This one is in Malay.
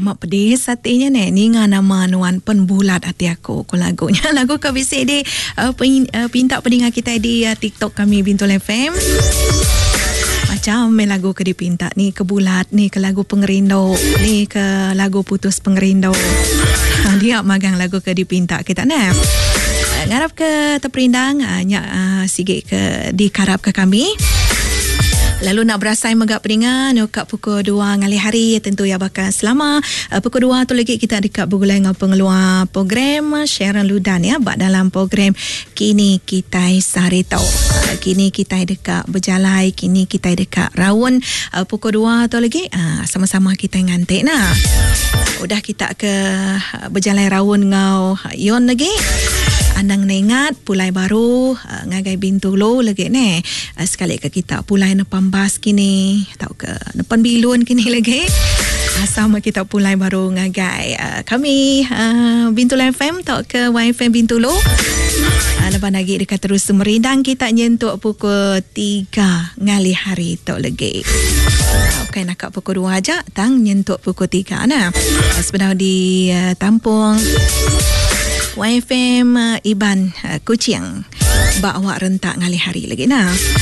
mak pedih satinya ni ngana manuan penbulat hati aku lagunya lagu kabisik di pinta pedingan kita di TikTok kami Bintul FM. Macam lagu ke dipinta ni ke bulat ni ke lagu pengerindo ni ke lagu putus pengerindo. Dia magang lagu ke dipinta kita nah. Ngarap ke terperindang sikit ke dikarap ke kami. Lalu nak berasai megak peringan kat pukul 2 ngali hari tentu ya bakal selama pukul 2 tu lagi kita dekat bergulai dengan pengeluar program Sharon Ludan ya bak dalam program Kini Kitai Sarito. Kini kita dekat berjalai, kini kita dekat rawon pukul 2 tu lagi sama-sama kita ngantik nah. Udah kita ke berjalai rawon ngau yon lagi. Andang ingat pulai baru ngagai Bintulu lagi ni. Sekali ke kita pulai nepan bas kini, tahu ke nepan bilun kini lagi. Sama kita pulai baru ngagai kami Bintulu FM tahu ke YFM Bintulu. Lepas lagi dekat terus merindang kita nyentuk pukul 3 ngali hari tu lagi. Okay, nak kat pukul 2 aja tang nyentuk pukul 3 nah. Sebenarnya di Tampung YFM Iban Kuching bak awak rentak ngali hari lagi nah.